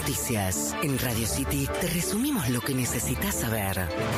Noticias. En Radio City te resumimos lo que necesitas saber.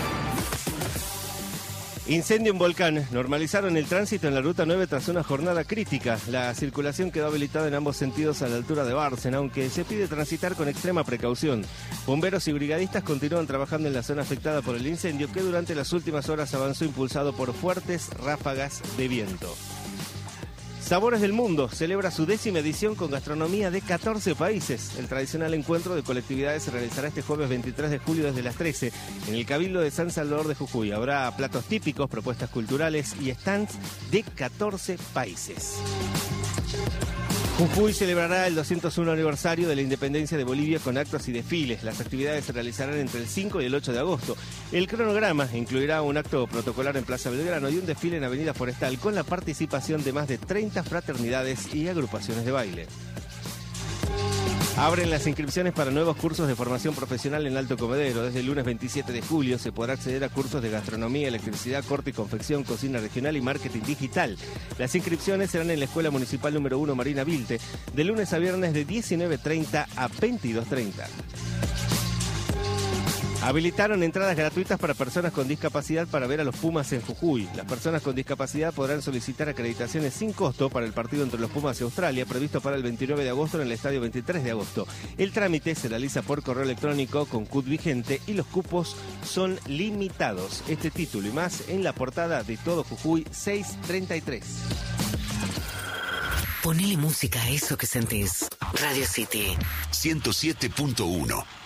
Incendio en Volcán. Normalizaron el tránsito en la Ruta 9 tras una jornada crítica. La circulación quedó habilitada en ambos sentidos a la altura de Bárcena, aunque se pide transitar con extrema precaución. Bomberos y brigadistas continúan trabajando en la zona afectada por el incendio, que durante las últimas horas avanzó impulsado por fuertes ráfagas de viento. Sabores del Mundo celebra su 10ª edición con gastronomía de 14 países. El tradicional encuentro de colectividades se realizará este jueves 23 de julio desde las 13 en el Cabildo de San Salvador de Jujuy. Habrá platos típicos, propuestas culturales y stands de 14 países. Jujuy celebrará el 201 aniversario de la independencia de Bolivia con actos y desfiles. Las actividades se realizarán entre el 5 y el 8 de agosto. El cronograma incluirá un acto protocolar en Plaza Belgrano y un desfile en Avenida Forestal con la participación de más de 30 fraternidades y agrupaciones de baile. Abren las inscripciones para nuevos cursos de formación profesional en Alto Comedero. Desde el lunes 27 de julio se podrá acceder a cursos de gastronomía, electricidad, corte y confección, cocina regional y marketing digital. Las inscripciones serán en la Escuela Municipal número 1 Marina Vilte, de lunes a viernes de 19:30 a 22:30. Habilitaron entradas gratuitas para personas con discapacidad para ver a los Pumas en Jujuy. Las personas con discapacidad podrán solicitar acreditaciones sin costo para el partido entre los Pumas y Australia, previsto para el 29 de agosto en el estadio 23 de agosto. El trámite se realiza por correo electrónico con CUT vigente y los cupos son limitados. Este título y más en la portada de Todo Jujuy 633. Ponele música a eso que sentís. Radio City 107.1